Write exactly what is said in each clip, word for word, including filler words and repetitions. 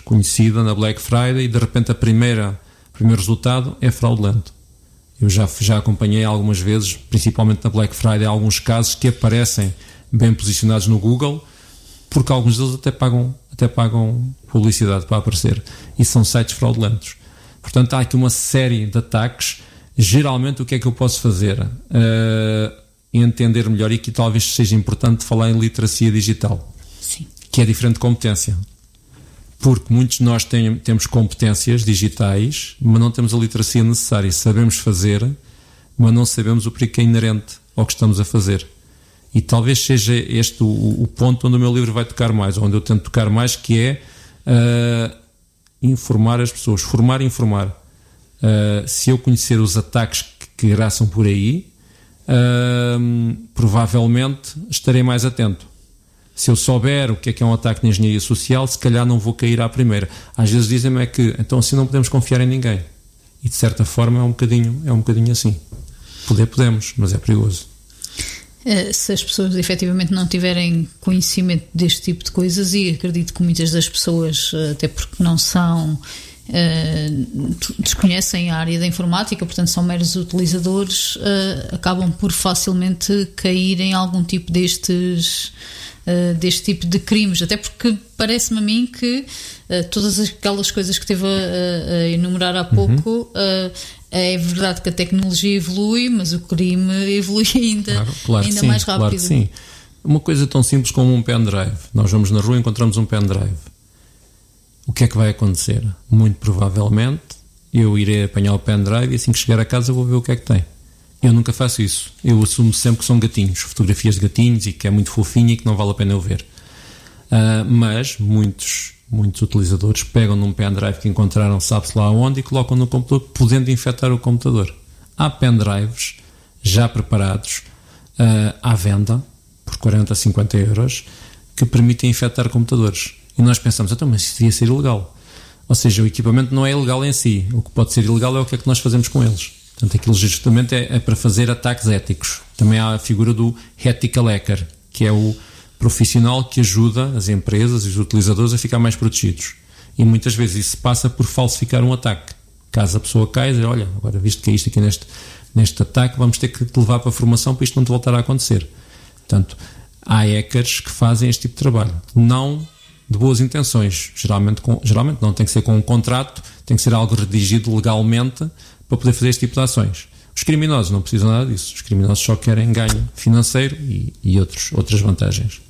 conhecida na Black Friday e de repente a primeira, o primeiro resultado é fraudulento. Eu já, já acompanhei algumas vezes, principalmente na Black Friday, alguns casos que aparecem bem posicionados no Google, porque alguns deles até pagam, até pagam publicidade para aparecer, e são sites fraudulentos. Portanto, há aqui uma série de ataques. Geralmente, o que é que eu posso fazer? Uh, entender melhor, e aqui talvez seja importante falar em literacia digital. Sim. Que é diferente de competência. Porque muitos de nós tem, temos competências digitais, mas não temos a literacia necessária. Sabemos fazer, mas não sabemos o perigo que é inerente ao que estamos a fazer. E talvez seja este o, o ponto onde o meu livro vai tocar mais, onde eu tento tocar mais, que é uh, informar as pessoas, formar e informar. Uh, se eu conhecer os ataques que, que graçam por aí, uh, provavelmente estarei mais atento. Se eu souber o que é que é um ataque de engenharia social, se calhar não vou cair à primeira. Às vezes dizem-me é que então assim não podemos confiar em ninguém. E de certa forma é um bocadinho, é um bocadinho assim. Poder podemos, mas é perigoso. Se as pessoas efetivamente não tiverem conhecimento deste tipo de coisas, e acredito que muitas das pessoas, até porque não são, uh, desconhecem a área da informática, portanto são meros utilizadores, uh, acabam por facilmente cair em algum tipo destes, uh, deste tipo de crimes, até porque parece-me a mim que uh, todas aquelas coisas que teve a, a enumerar há pouco, uhum. uh, é verdade que a tecnologia evolui, mas o crime evolui ainda, claro, claro ainda sim, mais rápido. Claro que sim. Uma coisa tão simples como um pendrive. Nós vamos na rua e encontramos um pendrive. O que é que vai acontecer? Muito provavelmente eu irei apanhar o pendrive e assim que chegar a casa vou ver o que é que tem. Eu nunca faço isso. Eu assumo sempre que são gatinhos, fotografias de gatinhos, e que é muito fofinho e que não vale a pena eu ver. Uh, mas muitos... Muitos utilizadores pegam num pendrive que encontraram, sabe-se lá onde, e colocam no computador, podendo infectar o computador. Há pendrives já preparados uh, à venda, por quarenta a cinquenta euros, que permitem infectar computadores. E nós pensamos, então, mas isso devia ser ilegal. Ou seja, o equipamento não é ilegal em si. O que pode ser ilegal é o que é que nós fazemos com eles. Portanto, aquilo justamente é, é para fazer ataques éticos. Também há a figura do ethical hacker, que é o profissional que ajuda as empresas e os utilizadores a ficar mais protegidos. E muitas vezes isso passa por falsificar um ataque. Caso a pessoa caia e dizer, olha, agora visto que é isto aqui neste, neste ataque, vamos ter que te levar para a formação para isto não te voltar a acontecer. Portanto, há hackers que fazem este tipo de trabalho. Não de boas intenções. Geralmente, com, geralmente não, tem que ser com um contrato, tem que ser algo redigido legalmente para poder fazer este tipo de ações. Os criminosos não precisam nada disso. Os criminosos só querem ganho financeiro e, e outros, outras vantagens.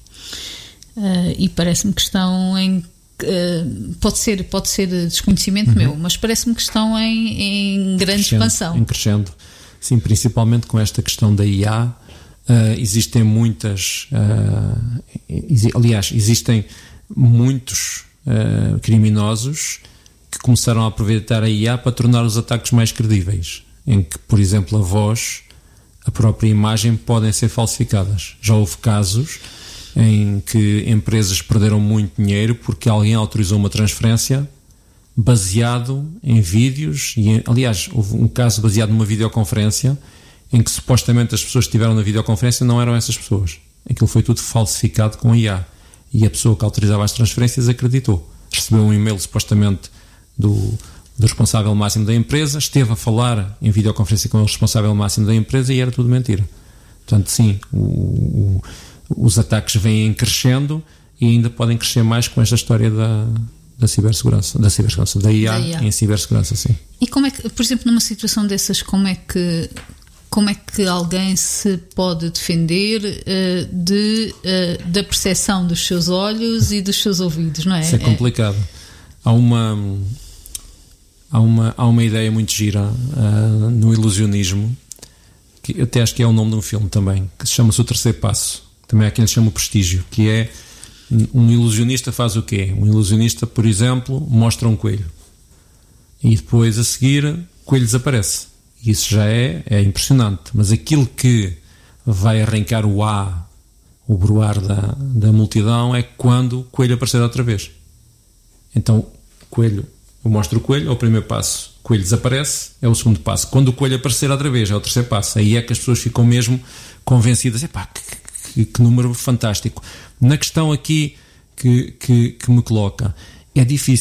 Uh, e parece-me que estão em uh, pode ser, pode ser desconhecimento uhum. meu, mas parece-me que estão em, em grande crescendo, expansão em crescendo, sim, principalmente com esta questão da I A. Uh, existem muitas uh, exi- aliás, existem muitos uh, criminosos que começaram a aproveitar a I A para tornar os ataques mais credíveis, em que, por exemplo, a voz, a própria imagem podem ser falsificadas. Já houve casos em que empresas perderam muito dinheiro porque alguém autorizou uma transferência baseado em vídeos e, aliás, houve um caso baseado numa videoconferência em que supostamente as pessoas que estiveram na videoconferência não eram essas pessoas. Aquilo foi tudo falsificado com I A e a pessoa que autorizava as transferências acreditou. Recebeu um e-mail supostamente do, do responsável máximo da empresa, esteve a falar em videoconferência com o responsável máximo da empresa e era tudo mentira. Portanto, sim, o, o os ataques vêm crescendo e ainda podem crescer mais com esta história da, da cibersegurança, da cibersegurança, da I A, da I A em cibersegurança, sim. E como é que, por exemplo, numa situação dessas, como é que, como é que alguém se pode defender uh, de, uh, da percepção dos seus olhos e dos seus ouvidos, não é? Isso é complicado. Há uma, há uma, há uma ideia muito gira uh, no ilusionismo, que até acho que é o nome de um filme também, que se chama-se O Terceiro Passo. Também há quem lhe chama o prestígio, que é um ilusionista faz o quê? Um ilusionista, por exemplo, mostra um coelho e depois a seguir o coelho desaparece. Isso já é, é impressionante, mas aquilo que vai arrancar o A, o broar da, da multidão é quando o coelho aparecer outra vez. Então, o coelho, eu mostro o coelho, é o primeiro passo. O coelho desaparece, é o segundo passo. Quando o coelho aparecer outra vez, é o terceiro passo. Aí é que as pessoas ficam mesmo convencidas. Epá, que, que, que número fantástico. Na questão aqui que, que, que me coloca, é difícil.